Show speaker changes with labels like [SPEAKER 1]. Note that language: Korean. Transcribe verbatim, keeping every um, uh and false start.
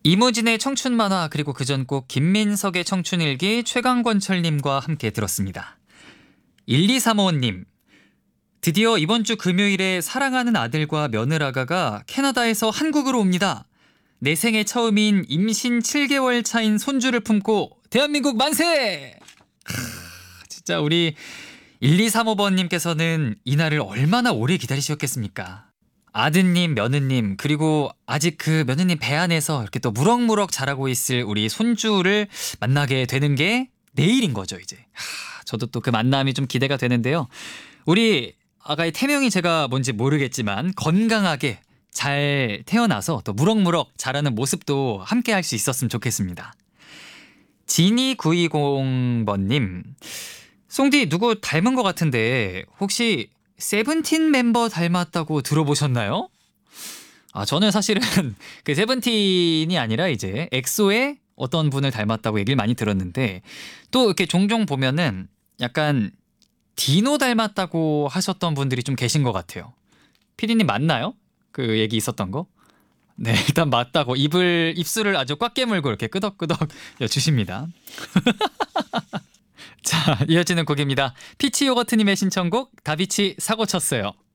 [SPEAKER 1] 이무진의 청춘 만화 그리고 그전곡 김민석의 청춘일기 최강권철님과 함께 들었습니다. 일이삼오님 드디어 이번 주 금요일에 사랑하는 아들과 며느라가가 캐나다에서 한국으로 옵니다. 내 생애 처음인 임신 칠 개월 차인 손주를 품고 대한민국 만세! 크, 진짜 우리 일이삼오 번님께서는 이날을 얼마나 오래 기다리셨겠습니까? 아드님, 며느님, 그리고 아직 그 며느님 배 안에서 이렇게 또 무럭무럭 자라고 있을 우리 손주를 만나게 되는 게 내일인 거죠, 이제. 하, 저도 또 그 만남이 좀 기대가 되는데요. 우리 아가의 태명이 제가 뭔지 모르겠지만 건강하게 잘 태어나서 또 무럭무럭 자라는 모습도 함께 할 수 있었으면 좋겠습니다. 지니구이공번님 송디 누구 닮은 것 같은데 혹시 세븐틴 멤버 닮았다고 들어보셨나요? 아, 저는 사실은 그 세븐틴이 아니라 이제 엑소의 어떤 분을 닮았다고 얘기를 많이 들었는데 또 이렇게 종종 보면은 약간 디노 닮았다고 하셨던 분들이 좀 계신 것 같아요. 피디님 맞나요? 그 얘기 있었던 거? 네, 일단 맞다고 입을 입술을 아주 꽉 깨물고 이렇게 끄덕끄덕 주십니다. 자, 이어지는 곡입니다. 피치 요거트님의 신청곡 다비치 사고 쳤어요.